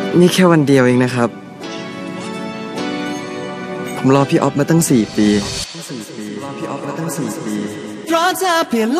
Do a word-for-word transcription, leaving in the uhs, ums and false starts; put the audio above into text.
นี่แค่วันเดียวเองนะครับผมรอพี่ออฟมาตั้งสี่ปีรอพี่ออฟมาตั้งสี่ปีเพราะเธอเปลี่ยน